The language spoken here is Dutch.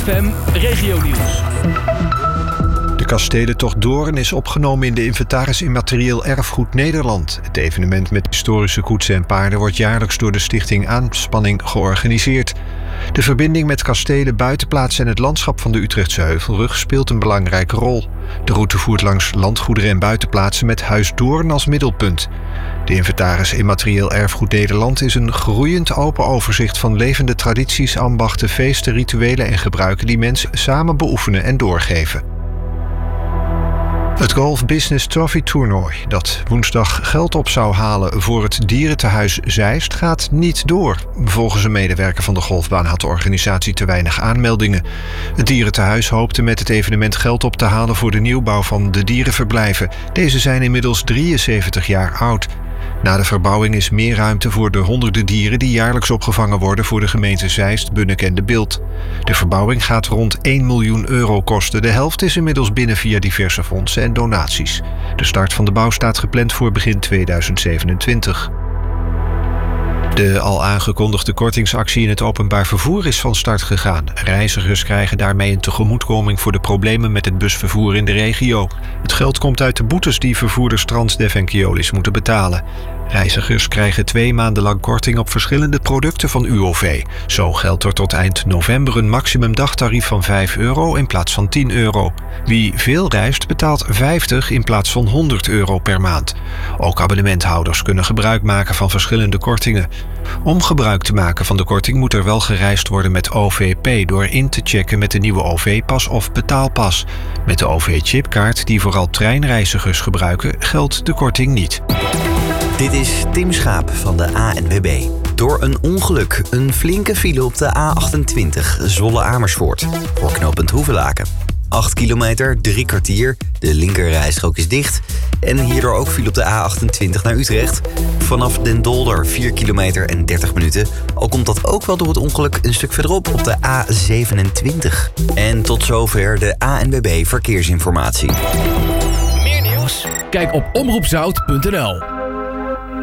ZFM Regionieuws. De kastelentocht Doorn is opgenomen in de inventaris Immaterieel Erfgoed Nederland. Het evenement met historische koetsen en paarden wordt jaarlijks door de stichting Aanspanning georganiseerd. De verbinding met kastelen, buitenplaatsen en het landschap van de Utrechtse Heuvelrug speelt een belangrijke rol. De route voert langs landgoederen en buitenplaatsen met Huis Doorn als middelpunt. De inventaris Immaterieel Erfgoed Nederland is een groeiend open overzicht van levende tradities, ambachten, feesten, rituelen en gebruiken die mensen samen beoefenen en doorgeven. Het Golf Business Trophy toernooi, dat woensdag geld op zou halen voor het dierentehuis Zeist, gaat niet door. Volgens een medewerker van de golfbaan had de organisatie te weinig aanmeldingen. Het dierentehuis hoopte met het evenement geld op te halen voor de nieuwbouw van de dierenverblijven. Deze zijn inmiddels 73 jaar oud. Na de verbouwing is meer ruimte voor de honderden dieren die jaarlijks opgevangen worden voor de gemeente Zeist, Bunnik en De Bilt. De verbouwing gaat rond 1 miljoen euro kosten. De helft is inmiddels binnen via diverse fondsen en donaties. De start van de bouw staat gepland voor begin 2027. De al aangekondigde kortingsactie in het openbaar vervoer is van start gegaan. Reizigers krijgen daarmee een tegemoetkoming voor de problemen met het busvervoer in de regio. Het geld komt uit de boetes die vervoerders Transdev en Keolis moeten betalen. Reizigers krijgen 2 maanden lang korting op verschillende producten van UOV. Zo geldt er tot eind november een maximum dagtarief van €5 in plaats van €10. Wie veel reist betaalt 50 in plaats van €100 per maand. Ook abonnementhouders kunnen gebruik maken van verschillende kortingen. Om gebruik te maken van de korting moet er wel gereisd worden met OVP door in te checken met de nieuwe OV-pas of betaalpas. Met de OV-chipkaart, die vooral treinreizigers gebruiken, geldt de korting niet. Dit is Tim Schaap van de ANWB. Door een ongeluk een flinke file op de A28 Zwolle-Amersfoort. Voor knooppunt Hoevelaken. 8 kilometer, 3 kwartier. De linkerrijstrook is dicht. En hierdoor ook file op de A28 naar Utrecht. Vanaf Den Dolder 4 kilometer en 30 minuten. Al komt dat ook wel door het ongeluk een stuk verderop op de A27. En tot zover de ANWB Verkeersinformatie. Meer nieuws? Kijk op omroepzout.nl.